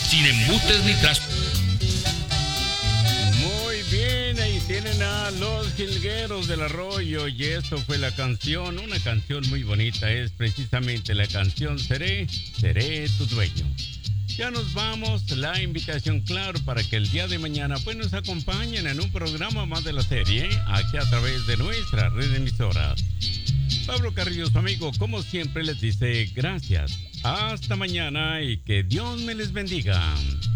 sin embutes ni tras... Muy bien, ahí tienen a Los Jilgueros del Arroyo y esto fue la canción, una canción muy bonita, es precisamente la canción Seré tu dueño. Ya nos vamos, la invitación claro para que el día de mañana pues nos acompañen en un programa más de la serie, aquí a través de nuestra red de emisoras. Pablo Carrillo, su amigo, como siempre les dice gracias, hasta mañana y que Dios me les bendiga.